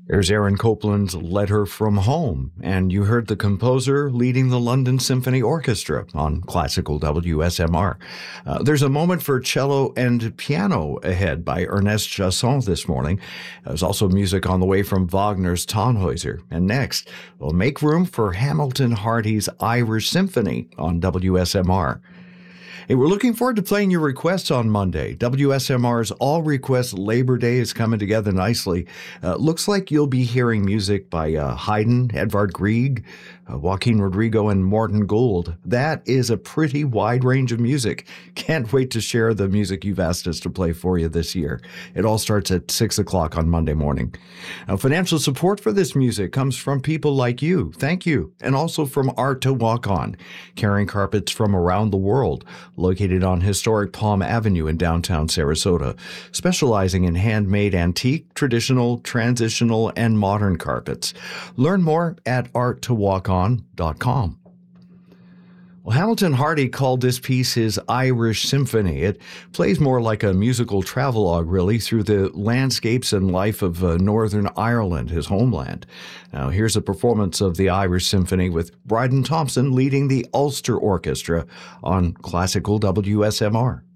There's Aaron Copland's Letter from Home, and you heard the composer leading the London Symphony Orchestra on classical WSMR. There's a moment for cello and piano ahead by Ernest Chasson this morning. There's also music on the way from Wagner's Tannhäuser. And next, we'll make room for Hamilton Hardy's Irish Symphony on WSMR. Hey, we're looking forward to playing your requests on Monday. WSMR's All Request Labor Day is coming together nicely. Looks like you'll be hearing music by Haydn, Edvard Grieg, Joaquin Rodrigo, and Morten Gould. That is a pretty wide range of music. Can't wait to share the music you've asked us to play for you this year. It all starts at 6 o'clock on Monday morning. Now, financial support for this music comes from people like you. Thank you. And also from Art to Walk On, carrying carpets from around the world, located on historic Palm Avenue in downtown Sarasota, specializing in handmade antique, traditional, transitional, and modern carpets. Learn more at arttowalkon.com. Well, Hamilton Hardy called this piece his Irish Symphony. It plays more like a musical travelogue, really, through the landscapes and life of Northern Ireland, his homeland. Now, here's a performance of the Irish Symphony with Bryden Thompson leading the Ulster Orchestra on classical WSMR.